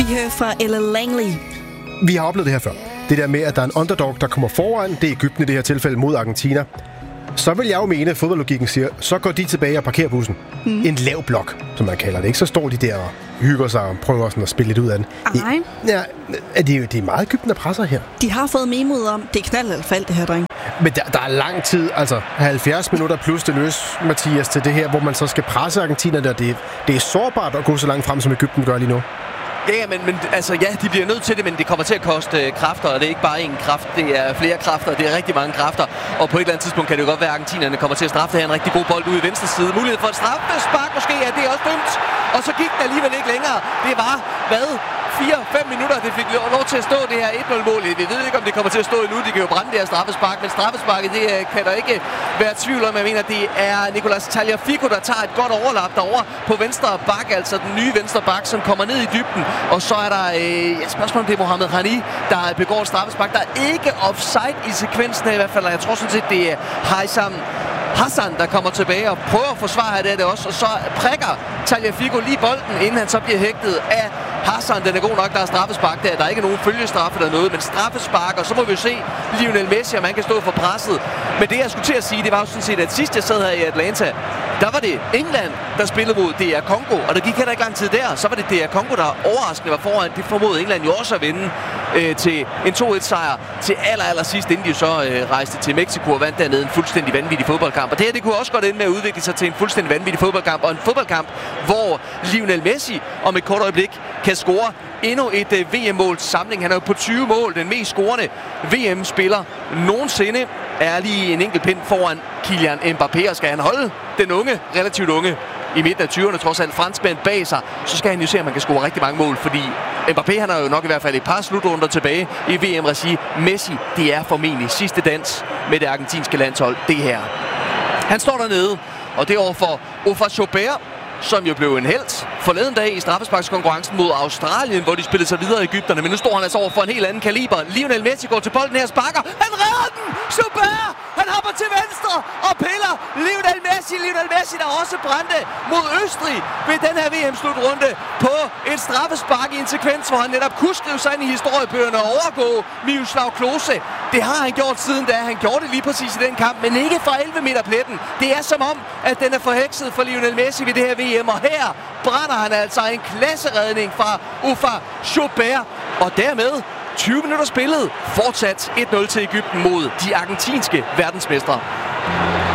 Vi hører fra Ella Langley. Vi har oplevet det her før. Det der med, at der er en underdog, der kommer foran, det er Egypten i det her tilfælde mod Argentina. Så vil jeg jo mene, at fodboldlogikken siger, så går de tilbage og parkerer bussen. En lav blok, som man kalder det. Ikke? Så står de der og hygger sig og prøver sådan at spille lidt ud af den. Nej. Ja, det er meget Egypten, der presser her. De har fået memoet om, det er knald eller fald, det her, dreng. Men der er lang tid, altså 70 minutter plus det løs, Mathias, til det her, hvor man så skal presse Argentina der. Det er sårbart at gå så langt frem, som Egypten gør lige nu. Ja, men altså, ja, de bliver nødt til det, men det kommer til at koste kræfter, og det er ikke bare én kraft, det er flere kræfter, det er rigtig mange kræfter, og på et eller andet tidspunkt kan det jo godt være, at argentinerne kommer til at straffe det her en rigtig god bold ude i venstre side. Mulighed for et straffespark måske, ja, det er også dømt, og så gik det alligevel ikke længere. Det var, 4-5 minutter, det fik lov til at stå det her 1-0-mål. Vi ved ikke, om det kommer til at stå endnu. De kan jo brænde det her straffespark, men straffesparket, det kan der ikke være tvivl om. Jeg mener, det er Nicolas Tagliafico, der tager et godt overlap derover på venstre bak, altså den nye venstre bak, som kommer ned i dybden. Og så er der spørgsmålet, det er Mohamed Rani, der begår et straffespark. Der er ikke offside i sekvensen her, i hvert fald. Jeg tror sådan set, det er Haitham Hassan, der kommer tilbage og prøver at forsvare det også. Og så prikker Tagliafico lige bolden, inden han så bliver hægtet af Hassan. Den er god nok, der er straffespark der. Der er ikke nogen følgestraffe eller noget, men straffespark. Og så må vi jo se Lionel Messi, om han kan stå for presset. Men det, jeg skulle til at sige, det var jo sådan set, at sidst jeg sad her i Atlanta, der var det England, der spillede mod DR Congo. Og der gik heller ikke lang tid der. Så var det DR Congo, der overraskende var foran. Det formodede England jo også at vinde til en 2-1-sejr til aller sidst, inden de så rejste til Mexico og vandt dernede en fuldstændig vanvittig fodboldkamp. Og det her, det kunne også godt ende med at udvikle sig til en fuldstændig vanvittig fodboldkamp. Og en fodboldkamp, hvor Lionel Messi om et kort øjeblik kan score endnu et VM-mål samling. Han er jo på 20 mål, den mest scorende VM-spiller nogensinde. Er lige en enkelt pind foran Kylian Mbappé, og skal han holde den unge, relativt unge, i midten af 20'erne, trods alt franskmænd bag sig, så skal han jo se, at man kan score rigtig mange mål, fordi Mbappé, han har jo nok i hvert fald et par slutrunder tilbage i VM-regi. Messi, det er formentlig sidste dans med det argentinske landshold, det her. Han står dernede, og det er over for Ofer Schobert, som jo blev en helt forleden dag i straffesparkskonkurrencen mod Australien, hvor de spillede sig videre i Egypterne. Men nu står han altså over for en helt anden kaliber. Lionel Messi går til bolden her og sparker. Han redder den! Schobert! Han hopper til venstre og piller Lionel Messi, der også brændte mod Østrig ved den her VM-slutrunde på et straffespark i en sekvens, hvor han netop kunne skrive sig ind i historiebøgerne og overgå Miroslav Klose. Det har han gjort siden da. Han gjorde det lige præcis i den kamp, men ikke fra 11 meter pletten. Det er som om, at den er forhekset for Lionel Messi ved det her VM, og her brænder han altså en klasseredning fra Ofer Schobert, og dermed 20 minutter spillet, fortsat 1-0 til Egypten mod de argentinske verdensmestre.